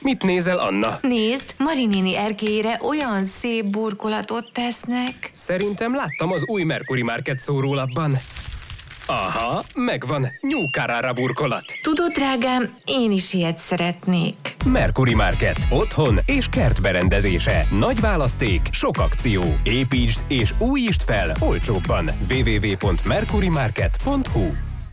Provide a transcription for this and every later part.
Mit nézel, Anna? Nézd, Mari néni erkélyére olyan szép burkolatot tesznek. Szerintem láttam az új Mercury Market szórólapban. Aha, megvan. New Carrara burkolat. Tudod, drágám, én is ilyet szeretnék. Mercury Market. Otthon és kertberendezése. Nagy választék, sok akció. Építsd és újítsd fel olcsóbban. www.mercurymarket.hu.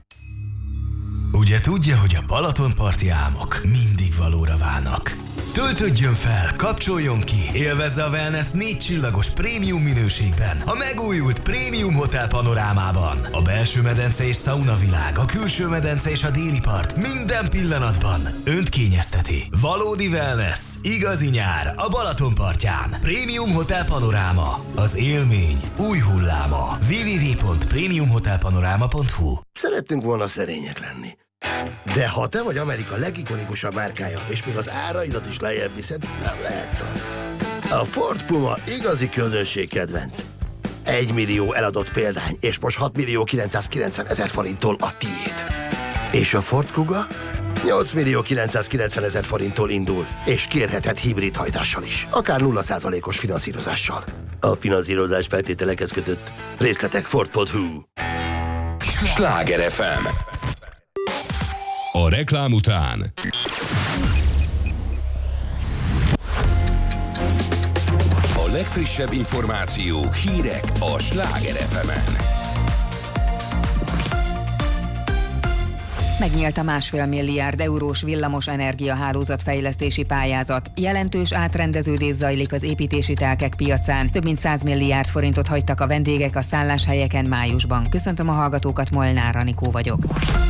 Ugye tudja, hogy a Balatonparti álmok mindig valóra válnak. Töltődjön fel, kapcsoljon ki, élvezze a wellness 4 csillagos prémium minőségben, a megújult Prémium Hotel panorámában. A belső medence és szaunavilág, a külső medence és a déli part minden pillanatban önt kényezteti. Valódi wellness, igazi nyár a Balatonpartján. Prémium Hotel panoráma, az élmény új hulláma. www.premiumhotelpanorama.hu. Szerettünk volna szerények lenni. De ha te vagy Amerika legikonikusabb márkája, és még az áraidat is lejjebb viszed, nem lehetsz az. A Ford Puma igazi közönségkedvenc. 1 millió eladott példány, és most 6 millió 990 000 forinttól a tiéd. És a Ford Kuga 8 millió 990 000 forinttól indul, és kérheted hibrid hajtással is, akár 0%-os finanszírozással. A finanszírozás feltételekhez kötött. Részletek Ford.hu. Sláger FM. A reklám után a legfrissebb információk, hírek a Sláger FM-en. Megnyílt a 1,5 milliárd eurós villamos energiahálózatfejlesztési pályázat. Jelentős átrendeződés zajlik az építési telkek piacán. Több mint 100 milliárd forintot hagytak a vendégek a szálláshelyeken májusban. Köszöntöm a hallgatókat, Molnár Anikó vagyok.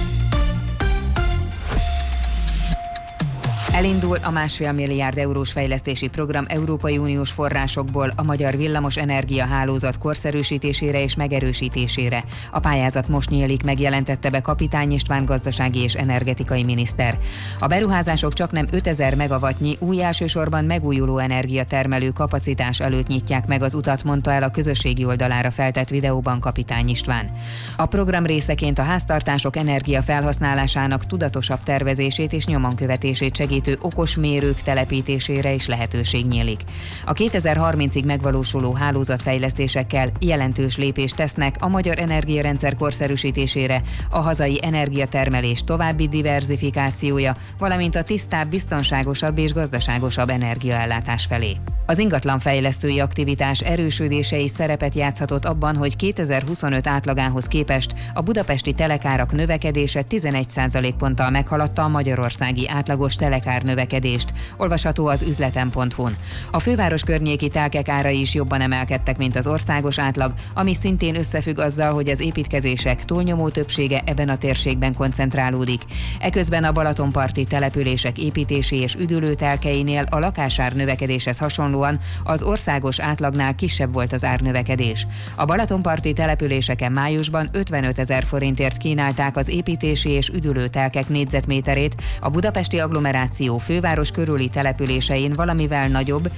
Elindul a 1,5 milliárd eurós fejlesztési program Európai Uniós forrásokból a magyar villamos energiahálózat korszerűsítésére és megerősítésére. A pályázat most nyílik, megjelentette be Kapitány István gazdasági és energetikai miniszter. A beruházások csaknem 5000 megawattnyi új, elsősorban megújuló energiatermelő kapacitás előtt nyitják meg az utat, mondta el a közösségi oldalára feltett videóban Kapitány István. A program részeként a háztartások energiafelhasználásának tudatosabb tervezését és nyomon követését segítő okos mérők telepítésére is lehetőség nyílik. A 2030-ig megvalósuló hálózatfejlesztésekkel jelentős lépést tesznek a magyar energiarendszer korszerűsítésére, a hazai energiatermelés további diverzifikációja, valamint a tisztább, biztonságosabb és gazdaságosabb energiaellátás felé. Az ingatlanfejlesztői aktivitás erősödése is szerepet játszhatott abban, hogy 2025 átlagához képest a budapesti telekárak növekedése 11% ponttal meghaladta a magyarországi átlagos telekár növekedést, olvasható az üzletem.hu-n. A főváros környéki telkek árai is jobban emelkedtek, mint az országos átlag, ami szintén összefügg azzal, hogy az építkezések túlnyomó többsége ebben a térségben koncentrálódik. Eközben a balatonparti települések építési és üdülőtelkeinél a lakásár növekedéshez hasonlóan az országos átlagnál kisebb volt az árnövekedés. A balatonparti településeken májusban 55 000 forintért kínálták az építési és üdülőtelkek négyzetméterét, a budapesti agglomeráció főváros körüli településein valamivel nagyobb,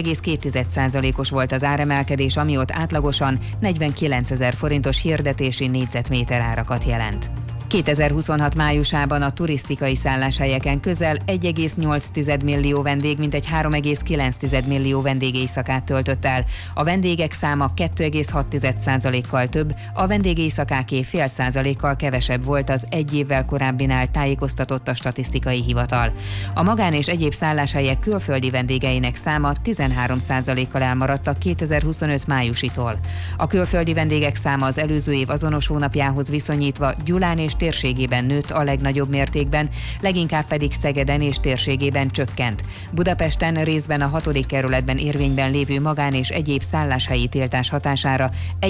7,2%-os volt az áremelkedés, ami ott átlagosan 49 000 forintos hirdetési négyzetméter árakat jelent. 2026 májusában a turisztikai szálláshelyeken közel 1,8 millió vendég, mintegy 3,9 millió vendégéjszakát töltött el. A vendégek száma 2,6%-kal több, a vendégéjszakáké 0,5%-kal kevesebb volt az egy évvel korábbinál, tájékoztatott a statisztikai hivatal. A magán és egyéb szálláshelyek külföldi vendégeinek száma 13%-kal elmaradtak 2025 májusitól. A külföldi vendégek száma az előző év azonos hónapjához viszonyítva Gyulán és térségében nőtt a legnagyobb mértékben, leginkább pedig Szegeden és térségében csökkent. Budapesten részben a 6. kerületben érvényben lévő magán és egyéb szálláshelyi tiltás hatására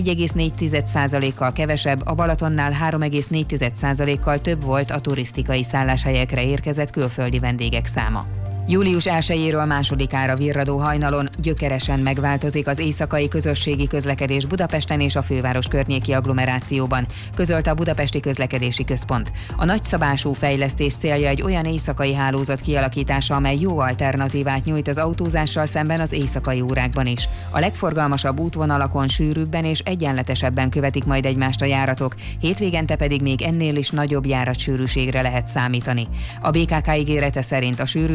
1,4%-kal kevesebb, a Balatonnál 3,4%-kal több volt a turisztikai szálláshelyekre érkezett külföldi vendégek száma. Július 1-jéről 2-ára virradó hajnalon gyökeresen megváltozik az éjszakai közösségi közlekedés Budapesten és a főváros környéki agglomerációban, közölte a Budapesti Közlekedési Központ. A nagyszabású fejlesztés célja egy olyan éjszakai hálózat kialakítása, amely jó alternatívát nyújt az autózással szemben az éjszakai órákban is. A legforgalmasabb útvonalakon sűrűbben és egyenletesebben követik majd egymást a járatok, hétvégente pedig még ennél is nagyobb járatsűrűségre lehet számítani. A BKK ígérete szerint a sűrűbb